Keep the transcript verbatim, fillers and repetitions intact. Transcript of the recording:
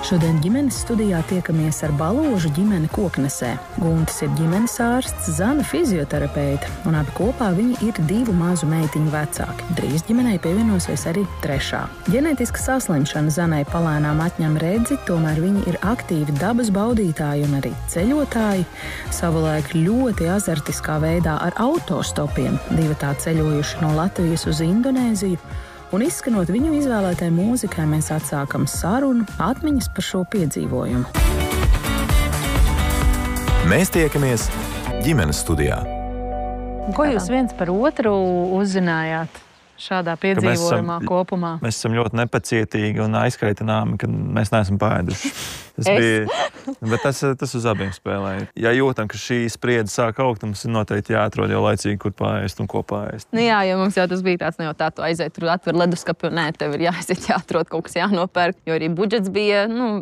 Šodien ģimenes studijā tiekamies ar Baložu ģimeni Koknesē. Guntis ir ģimenes ārsts, Zana fizioterapeite, un abi kopā viņi ir divu mazu meitiņu vecāki. Drīz ģimenei pievienosies arī trešā. Ģenētiska saslimšana Zanai palēnām atņem redzi, tomēr viņi ir aktīvi dabas baudītāji un arī ceļotāji. Savulaik ļoti azartiskā veidā ar autostopiem divi tā ceļojuši no Latvijas uz Indonēziju. Un izskanot viņu izvēlētai mūzikai, mēs atsākam sarunu, atmiņas par šo piedzīvojumu. Mēs tiekamies ģimenes studijā. Ko jūs viens par otru uzzinājāt šādā piedzīvojumā esam, kopumā? Mēs esam ļoti nepacietīgi un aizkaitināmi, ka mēs neesam paēduši. Tas Es? bija, bet tas, tas uz abiem spēlēja. Ja jūtam, ka šī spriedze sāk augt, mums ir noteikti jāatrod jau laicīgi, kur paēst un ko paēst. Nu jā, jo mums jau tas bija tāds, ne jau tā, tu aiziet, tur atver leduskapi, un nē, tev ir jāaiziet, jāatrod kaut kas jānopērk, jo arī budžets bija, nu,